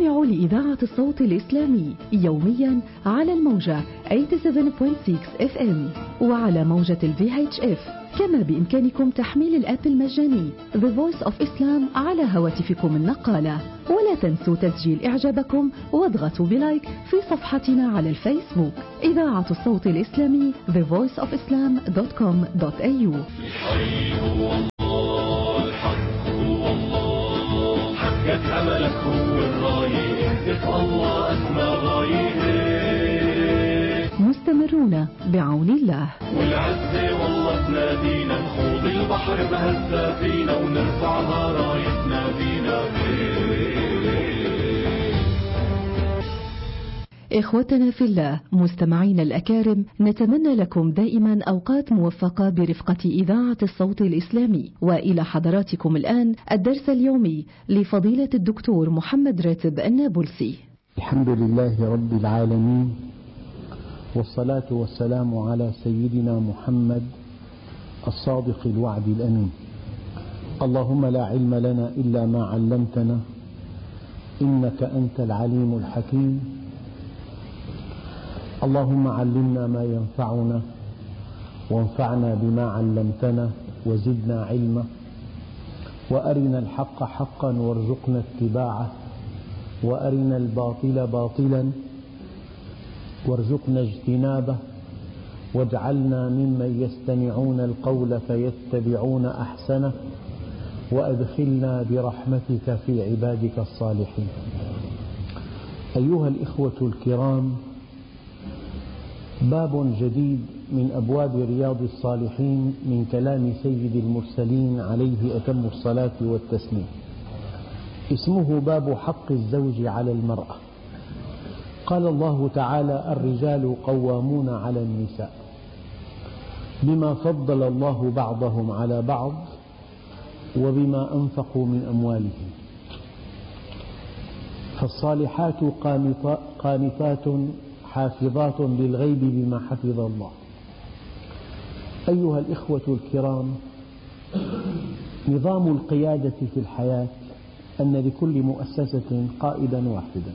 استمعوا لإذاعة الصوت الإسلامي يوميا على الموجة 87.6 FM وعلى موجة VHF. كما بإمكانكم تحميل الآب المجاني The Voice of Islam على هواتفكم النقالة. ولا تنسوا تسجيل إعجابكم واضغطوا بلايك في صفحتنا على الفيسبوك إذاعة الصوت الإسلامي thevoiceofislam.com.au. حقك أملك هو الراية، اهدف الله أسمى غاية. مستمرون بعون الله. والعزة والله تنادينا، نخوض البحر بهالسفينة فينا ونرفعها رايتنا بينا. إخوتنا في الله، مستمعين الأكارم، نتمنى لكم دائما أوقات موفقة برفقة إذاعة الصوت الإسلامي. وإلى حضراتكم الآن الدرس اليومي لفضيلة الدكتور محمد راتب النابلسي. الحمد لله رب العالمين، والصلاة والسلام على سيدنا محمد الصادق الوعد الأمين. اللهم لا علم لنا إلا ما علمتنا إنك أنت العليم الحكيم. اللهم علمنا ما ينفعنا وانفعنا بما علمتنا وزدنا علما، وأرنا الحق حقا وارزقنا اتباعه، وأرنا الباطل باطلا وارزقنا اجتنابه، واجعلنا ممن يستمعون القول فيتبعون أحسنه، وأدخلنا برحمتك في عبادك الصالحين. أيها الإخوة الكرام، باب جديد من أبواب رياض الصالحين من كلام سيد المرسلين عليه أتم الصلاة والتسليم، اسمه باب حق الزوج على المرأة. قال الله تعالى: الرجال قوامون على النساء بما فضل الله بعضهم على بعض وبما أنفقوا من أموالهم. فالصالحات قانتات حافظات للغيب بما حفظ الله. أيها الإخوة الكرام، نظام القيادة في الحياة أن لكل مؤسسة قائدا واحدا.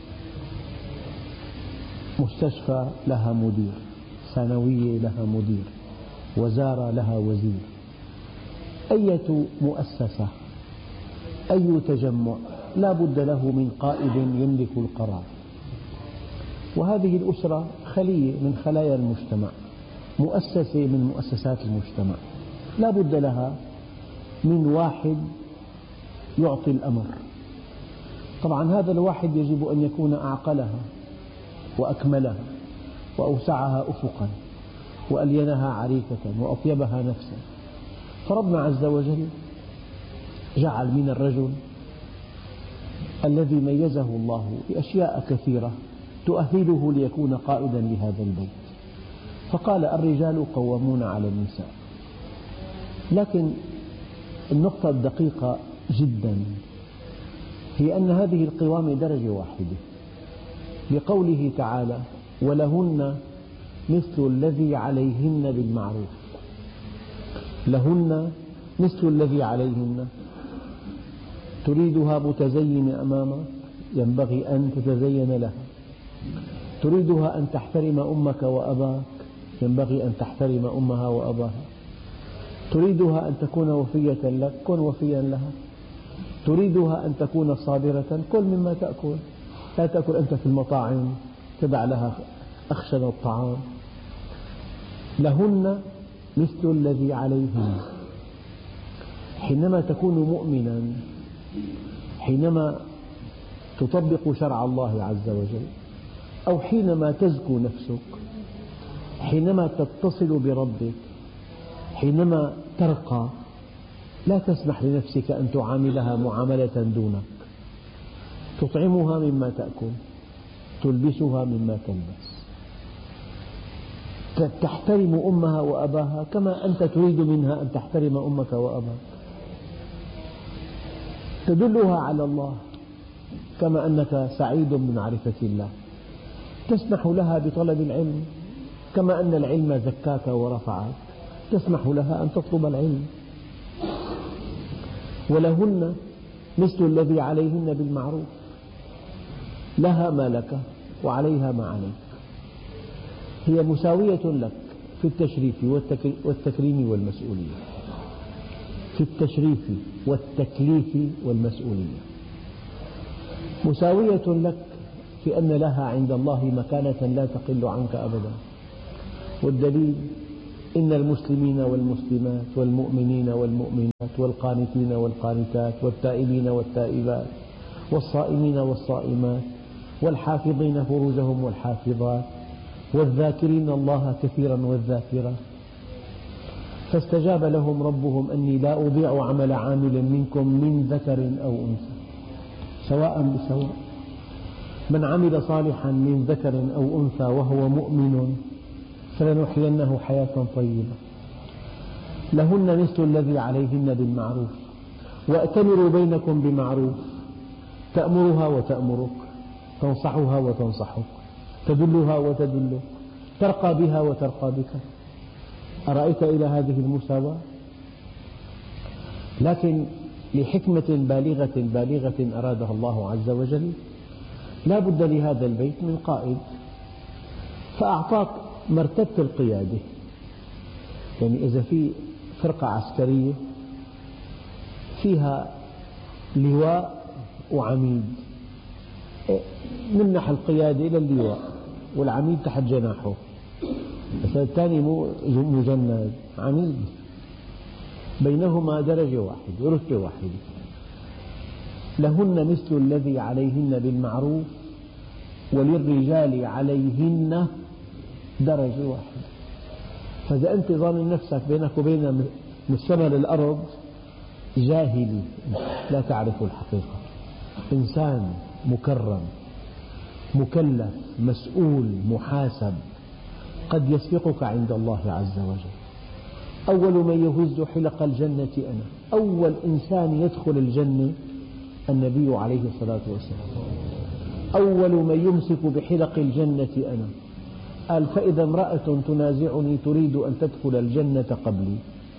مستشفى لها مدير، ثانوية لها مدير، وزارة لها وزير. أية مؤسسة، أي تجمع لا بد له من قائد يملك القرار. وهذه الأسرة خلية من خلايا المجتمع، مؤسسة من مؤسسات المجتمع، لا بد لها من واحد يعطي الأمر. طبعا هذا الواحد يجب أن يكون أعقلها وأكملها وأوسعها أفقا وألينها عريكة وأطيبها نفسا. فربنا عز وجل جعل من الرجل الذي ميزه الله بأشياء كثيرة تؤهله ليكون قائدا لهذا البيت، فقال: الرجال قوامون على النساء. لكن النقطة الدقيقة جدا هي أن هذه القوامة درجة واحدة، لقوله تعالى: ولهن مثل الذي عليهن بالمعروف. لهن مثل الذي عليهن. تريدها متزينة أمامك، ينبغي أن تتزين لها. تريدها أن تحترم أمك وأباك، ينبغي أن تحترم أمها وأباها. تريدها أن تكون وفية لك، كن وفيا لها. تريدها أن تكون صابرة، كل مما تأكل، لا تأكل أنت في المطاعم، تدع لها أخشن الطعام. لهن مثل الذي عليهن. حينما تكون مؤمنا، حينما تطبق شرع الله عز وجل، أو حينما تزكو نفسك، حينما تتصل بربك، حينما ترقى، لا تسمح لنفسك أن تعاملها معاملة دونك. تطعمها مما تأكل، تلبسها مما تلبس، تحترم أمها وأباها كما أنت تريد منها أن تحترم أمك وأباك. تدلها على الله كما أنك سعيد بمعرفة الله. تسمح لها بطلب العلم كما أن العلم زكاك ورفعك، تسمح لها أن تطلب العلم. ولهن مثل الذي عليهن بالمعروف. لها ما لك وعليها ما عليك، هي مساوية لك في التشريف والتكريم والمسؤولية، في التشريف والتكليف والمسؤولية، مساوية لك في أن لها عند الله مكانة لا تقل عنك أبدا. والدليل إن المسلمين والمسلمات والمؤمنين والمؤمنات والقانتين والقانتات والتائبين والتائبات والصائمين والصائمات والحافظين فروجهم والحافظات والذاكرين الله كثيرا والذاكرات، فاستجاب لهم ربهم أني لا أضيع عمل عامل منكم من ذكر أو أنثى سواء بسواء، من عمل صالحا من ذكر أو أنثى وهو مؤمن فلنحيينه حياة طيبة، لهن مثل الذي عليهن بالمعروف، وأتمروا بينكم بمعروف، تأمرها وتأمرك، تنصحها وتنصحك، تدلها وتدلك، ترقى بها وترقى بك. أرأيت إلى هذه المساواة؟ لكن لحكمة بالغة أرادها الله عز وجل لا بد لهذا البيت من قائد، فأعطاك مرتبة القيادة. يعني إذا في فرقة عسكرية فيها لواء وعميد، نمنح القيادة إلى اللواء والعميد تحت جناحه، مثلا الثاني مجند عميد، بينهما درجة واحدة ورتبة واحدة. لهن مثل الذي عليهن بالمعروف وللرجال عليهن درجة واحدة. فإذا أنت ظانن نفسك بينك وبين من السماء للأرض جاهلي لا تعرف الحقيقة، إنسان مكرم مكلف مسؤول محاسب، قد يسبقك عند الله عز وجل. أول من يهز حلق الجنة أنا، أول إنسان يدخل الجنة النبي عليه الصلاة والسلام، أول من يمسك بحلق الجنة أنا. قال فإذا امرأة تنازعني تريد أن تدخل الجنة قبلي،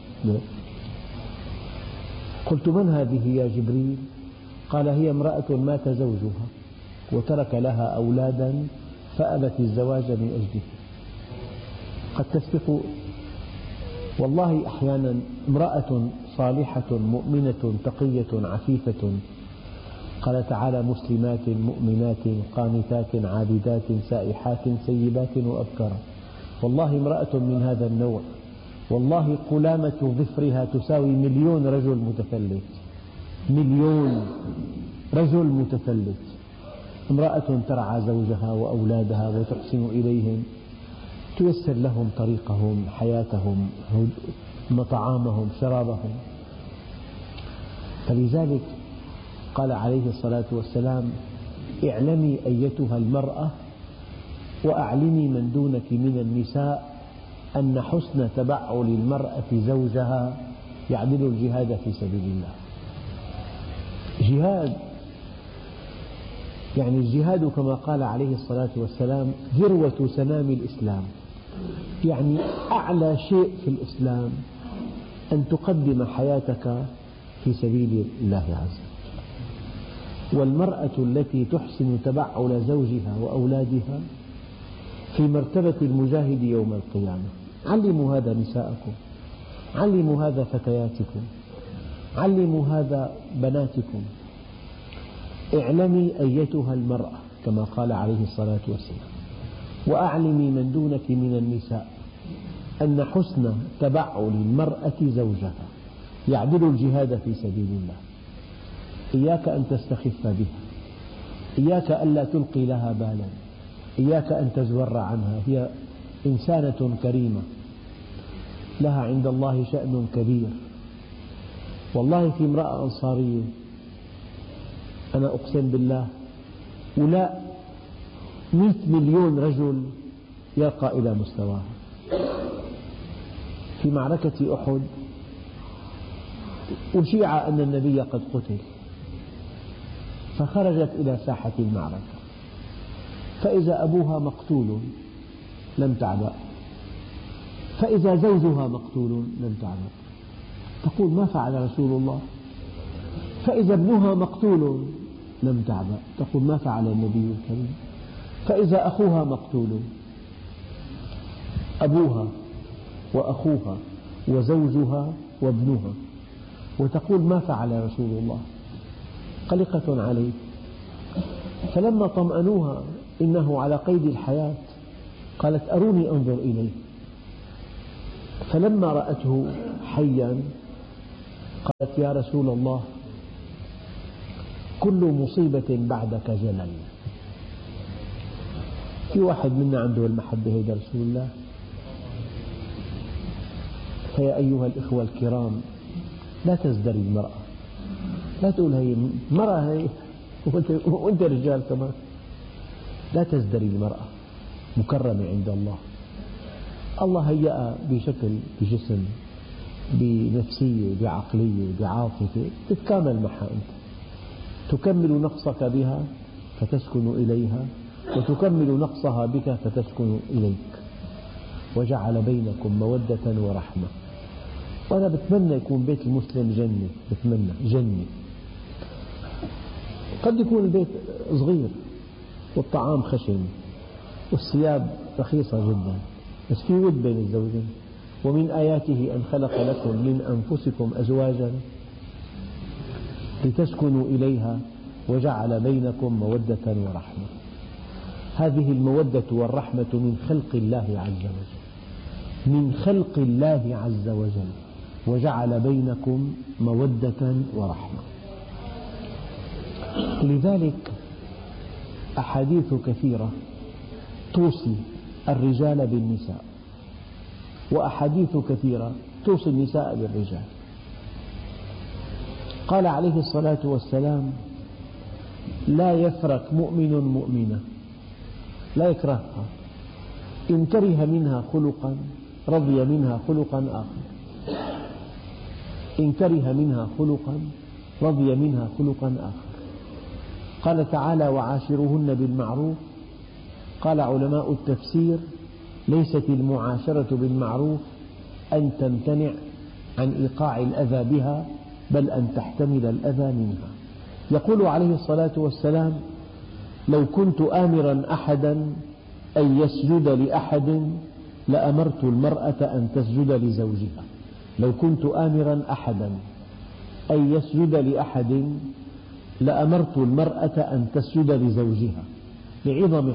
قلت من هذه يا جبريل؟ قال هي امرأة مات زوجها وترك لها أولادا فأبت الزواج من أجله. قد تسبق والله أحيانا امرأة صالحة مؤمنة تقية عفيفة، قال تعالى مسلمات مؤمنات قانتات عابدات سائحات سيبات وأبكارا، والله امرأة من هذا النوع والله قلامة ظفرها تساوي 1,000,000 رجل متفلت، 1,000,000 رجل متفلت. امرأة ترعى زوجها وأولادها وتحسن إليهم، تيسر لهم طريقهم حياتهم طعامهم شرابهم. فلذلك قال عليه الصلاة والسلام اعلمي أيتها المرأة وأعلمي من دونك من النساء أن حسن تبعل المرأة زوجها يعدل الجهاد في سبيل الله. جهاد يعني الجهاد كما قال عليه الصلاة والسلام ذروة سنام الإسلام، يعني أعلى شيء في الإسلام أن تقدم حياتك في سبيل الله عز وجل. والمرأة التي تحسن تبعل زوجها وأولادها في مرتبة المجاهد يوم القيامة. علموا هذا نساءكم، علموا هذا فتياتكم، علموا هذا بناتكم. اعلمي أيتها المرأة كما قال عليه الصلاة والسلام، وأعلمي من دونك من النساء أن حسن تبعل المرأة زوجها يعدل الجهاد في سبيل الله. إياك أن تستخف بها، إياك ألا تلقي لها بالا، إياك أن تزور عنها، هي إنسانة كريمة لها عند الله شأن كبير. والله في امرأة أنصارية أنا أقسم بالله ولا 100,000,000 رجل يرقى إلى مستواها. في معركة أحد أشيع أن النبي قد قتل، فخرجت إلى ساحة المعركة فإذا أبوها مقتول لم تعبأ، فإذا زوجها مقتول لم تعبأ، تقول ما فعل رسول الله؟ فإذا ابنها مقتول لم تعبأ تقول ما فعل النبي الكريم. فإذا أخوها مقتول، أبوها وأخوها وزوجها وابنها، وتقول ما فعل رسول الله، قلقة عليه. فلما طمأنوها إنه على قيد الحياة قالت أروني أنظر إليه. فلما رأته حيا قالت يا رسول الله كل مصيبة بعدك جلل. في واحد منا عنده المحبة هيدا رسول الله. فيا أيها الإخوة الكرام لا تزدري المرأة، لا تقول هي مرأة هي وأنت رجال كمان. لا تزدري المرأة، مكرمة عند الله. الله هيأها بشكل، بجسم، بنفسية، بعقلية، بعاطفة، تتكامل معها أنت، تكمل نقصك بها فتسكن إليها، وتكمل نقصها بك فتسكن إليك، وجعل بينكم مودة ورحمة. وأنا بتمنى يكون بيت المسلم جنة، بتمنى جنة. قد يكون البيت صغير والطعام خشن والثياب رخيصة جدا، بس في ود بين الزوجين. ومن آياته أن خلق لكم من أنفسكم أزواجا لتسكنوا إليها وجعل بينكم مودة ورحمة. هذه المودة والرحمة من خلق الله عز وجل، من خلق الله عز وجل، وجعل بينكم مودة ورحمة. لذلك أحاديث كثيرة توصي الرجال بالنساء، وأحاديث كثيرة توصي النساء بالرجال. قال عليه الصلاة والسلام لا يفرق مؤمن مؤمنة، لا يكرهها، إن كره منها خلقا رضي منها خلقا آخر، إن كره منها خلقا رضي منها خلقا آخر. قال تعالى وعاشروهن بالمعروف. قال علماء التفسير ليست المعاشرة بالمعروف أن تمتنع عن إيقاع الأذى بها، بل أن تحتمل الأذى منها. يقول عليه الصلاة والسلام لو كنت آمرا أحدا أن يسجد لأحد لأمرت المرأة أن تسجد لزوجها. لو كنت آمرا أحدا أن يسجد لأحد لأمرت المرأة أن تسجد لزوجها لعظم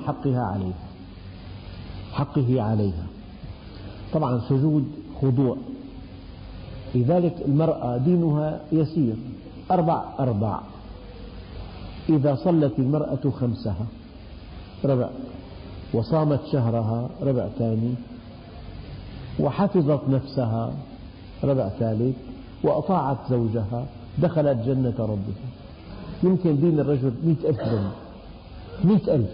حقه عليها. طبعا سجود خضوع. لذلك المرأة دينها يسير، أربع. إذا صلت المرأة خمسها ربع، وصامت شهرها ربع ثاني، وحفظت نفسها ربع ثالث، وأطاعت زوجها دخلت جنة ربها. يمكن دين الرجل 100,000 جنة، 100,000.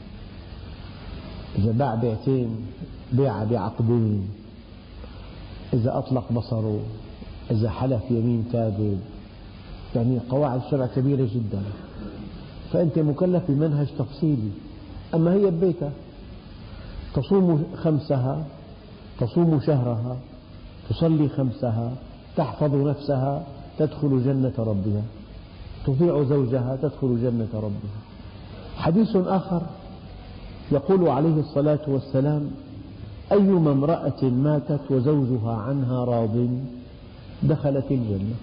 إذا باع بيعتين بيع بعقدين، إذا أطلق بصره، إذا حلف يمين كاذب، يعني قواعد الشرع كبيرة جدا. فأنت مكلف بمنهج تفصيلي. أما هي ببيتها تصوم خمسها، تصوم شهرها، تصلي خمسها، تحفظ نفسها، تدخل جنة ربها، تطيع زوجها، تدخل جنة ربها. حديث آخر يقول عليه الصلاة والسلام أيما امرأة ماتت وزوجها عنها راض دخلت الجنة.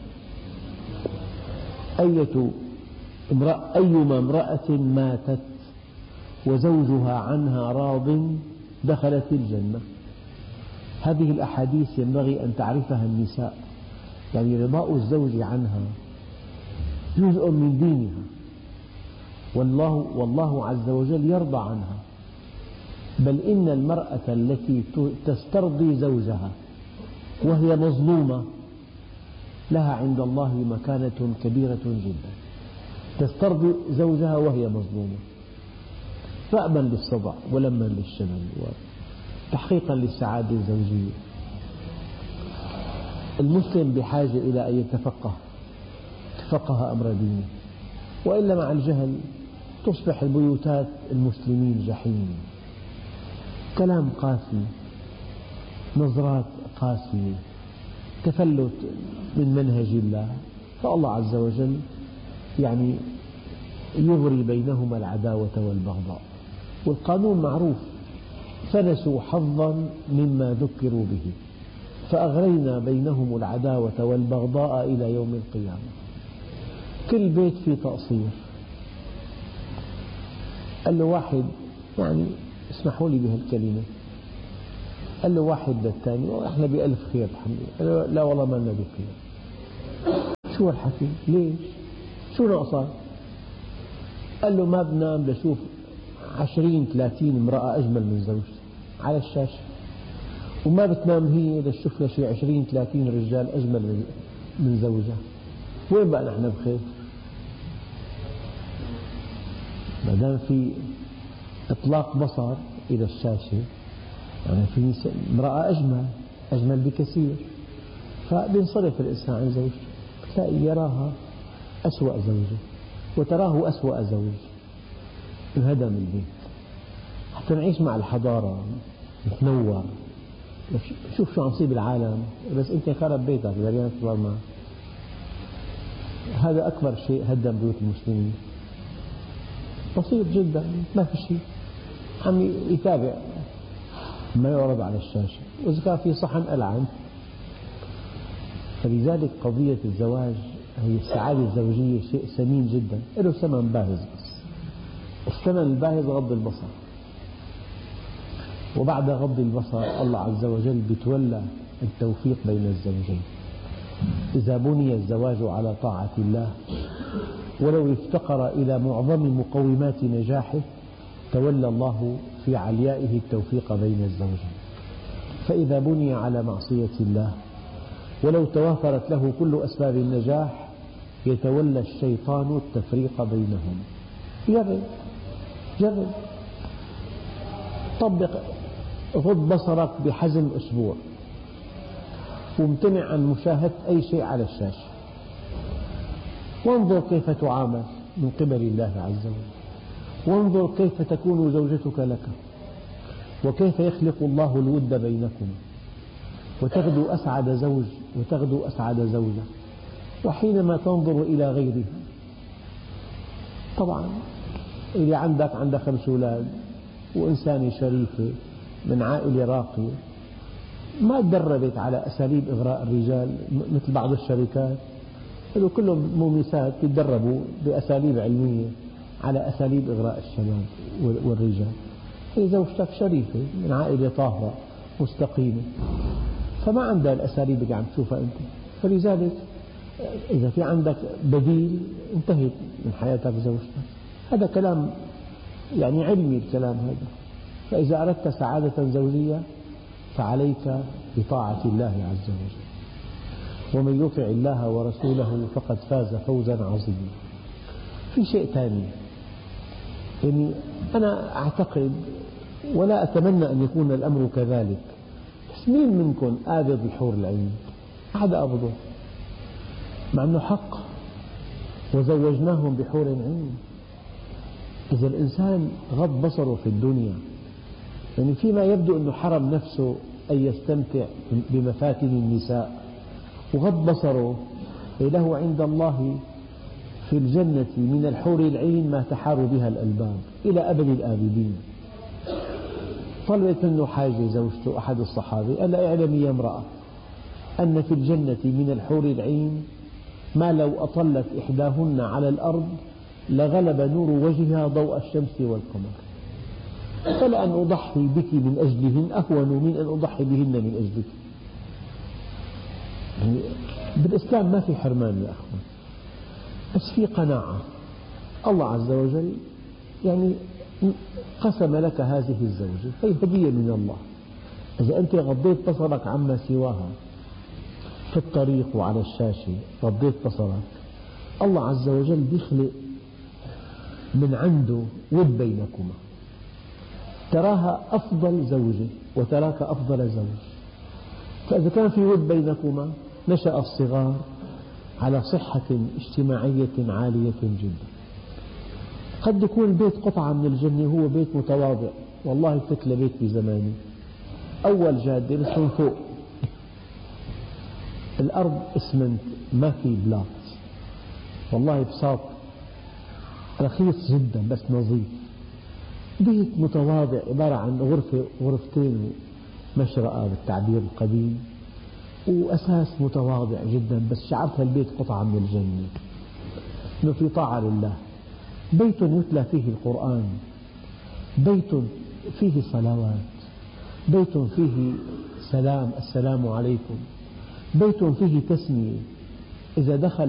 أيما امرأة ماتت وزوجها عنها راض دخلت الجنة. هذه الأحاديث ينبغي أن تعرفها النساء، يعني رضاء الزوج عنها جزء من دينها، والله عز وجل يرضى عنها. بل إن المرأة التي تسترضي زوجها وهي مظلومة لها عند الله مكانة كبيرة جدا. تسترضي زوجها وهي مظلومة، فأبا للصدع ولما للشمل وتحقيقا للسعادة الزوجية. المسلم بحاجة إلى أن يتفقه أمر دينه، وإلا مع الجهل تصبح البيوتات المسلمين جحيم. كلام قاسي، نظرات قاسية، تفلت من منهج الله. فالله عز وجل يعني يغري بينهما العداوة والبغضاء. والقانون معروف: فنسوا حظا مما ذكروا به فأغرينا بينهم العداوة والبغضاء إلى يوم القيامة. كل بيت فيه تقصير. قال له واحد، يعني اسمحوا لي بهالكلمة، قال له واحد للثاني: احنا بألف خير الحمد لله. قال له: لا والله ما لنا بخير. شو هالحكي؟ ليش؟ شو ناقصك؟ قال له: ما بنام لشوف 20-30 امرأة أجمل من زوجتي على الشاشة، وما بتنام هي لتشوف لها شي 20-30 رجال أجمل من زوجها. وين بقى نحن بخير؟ ما دام في إطلاق بصر إلى الشاشة، يعني في امرأة أجمل بكثير، فبينصرف الإنسان عن زوجته، بتلاقي يراها أسوأ زوجة وتراه أسوأ زوج. انهدم البيت. حتى نعيش مع الحضارة نتنور، شوف شو عم يصير بالعالم، بس أنت خرب بيتك دريان تضل معه. هذا أكبر شيء هدم بيوت المسلمين. بسيط جدا، ما في شيء، عم يتابع ما يعرض على الشاشة، وإذا كان في صحن ألعن. فلذلك قضية الزواج هي السعادة الزوجية شيء ثمين جدا، له ثمن باهظ، بس الثمن الباهظ غض البصر. وبعد غض البصر الله عز وجل بيتولى التوفيق بين الزوجين. إذا بني الزواج على طاعة الله ولو افتقر إلى معظم مقومات نجاحه، تولى الله في عليائه التوفيق بين الزوجين. فإذا بني على معصية الله ولو توافرت له كل أسباب النجاح، يتولى الشيطان التفريق بينهم. جرب طبق، غض بصرك بحزم أسبوع، وامتنع عن مشاهدة أي شيء على الشاشة، وانظر كيف تعامل من قبل الله عز وجل، وانظر كيف تكون زوجتك لك، وكيف يخلق الله الود بينكم، وتغدو أسعد زوج وتغدو أسعد زوجة. وحينما تنظر إلى غيرها، طبعا اللي عندك 5 أولاد وإنسانة شريفة من عائلة راقية، ما تدربت على أساليب إغراء الرجال مثل بعض الشركات، كلهم مميسات يتدربوا بأساليب علمية على أساليب إغراء الشباب والرجال. هي زوجتك شريفة من عائلة طاهرة مستقيمة، فما عندها الأساليب اللي عم تشوفها أنت. فلذلك إذا في عندك بديل، انتهت من حياتك زوجتك. هذا كلام يعني علمي الكلام هذا. فإذا أردت سعادة زوجية فعليك بطاعة الله عز وجل، ومن يطع الله ورسوله فقد فاز فوزا عظيما. في شيء ثاني، يعني أنا أعتقد ولا أتمنى أن يكون الأمر كذلك، بس مين منكم آبض الحور العين؟ أحد أبضه، مع أنه حق، وزوجناهم بحور عين. إذا الإنسان غض بصره في الدنيا، يعني فيما يبدو أنه حرم نفسه أن يستمتع بمفاتن النساء، وغض بصره، له عند الله في الجنة من الحور العين ما تحار بها الألباب إلى أبد الآبدين. طلبت منه حاجة زوجته أحد الصحابة، قال: اعلمي يا امرأة أن في الجنة من الحور العين ما لو أطلت إحداهن على الأرض لغلب نور وجهها ضوء الشمس والقمر، فلأن أضحي بك من أجلهن أهون من أن أضحي بهن من أجلك. يعني بالإسلام ما في حرمان يا أخوان، بس في قناعة. الله عز وجل يعني قسم لك هذه الزوجة، هي هدية من الله. إذا أنت غضيت بصرك عما سواها في الطريق وعلى الشاشة، غضيت بصرك، الله عز وجل بيخلق من عنده ود بينكما، تراها أفضل زوجة وتراك أفضل زوج. فإذا كان في ود بينكما نشأ الصغار على صحة اجتماعية عالية جدا. قد يكون البيت قطعة من الجنة، هو بيت متواضع. والله فت لبيت في زماني، أول جادة بس من فوق الأرض إسمنت، ما في بلاط، والله بساط رخيص جدا بس نظيف، بيت متواضع عبارة عن غرفة غرفتين مشرقة بالتعبير القديم، وأساس متواضع جدا، بس شعرت البيت قطعة من الجنة، إنه في طاعة لله. بيت يتلى فيه القرآن، بيت فيه صلوات، بيت فيه سلام، السلام عليكم، بيت فيه تسمية، إذا دخل